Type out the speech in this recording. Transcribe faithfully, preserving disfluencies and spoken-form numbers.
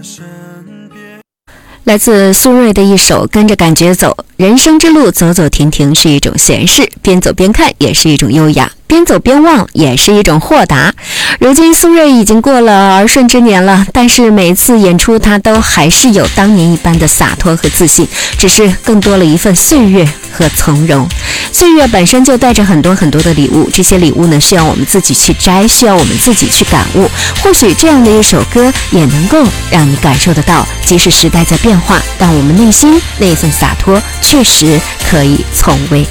来自苏芮的一首《跟着感觉走》，人生之路走走停停是一种闲适，边走边看也是一种优雅，边走边望也是一种豁达。如今苏芮已经过了儿顺之年了，但是每次演出她都还是有当年一般的洒脱和自信，只是更多了一份岁月和从容。岁月本身就带着很多很多的礼物，这些礼物呢需要我们自己去摘，需要我们自己去感悟。或许这样的一首歌也能够让你感受得到，即使时代在变化，但我们内心那份洒脱确实可以从未改